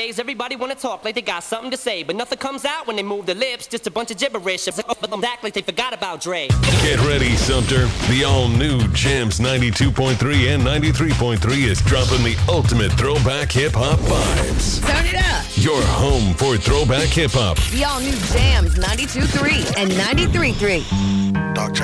nowadays everybody wanna talk like they got something to say, but nothing comes out when they move their lips, just a bunch of gibberish. But them act like they forgot about Dre. Get ready, Sumter. The all-new Jams 92.3 and 93.3 is dropping the ultimate throwback hip-hop vibes. Turn it up. Your home for throwback hip-hop. The all-new Jams 92.3 and 93.3.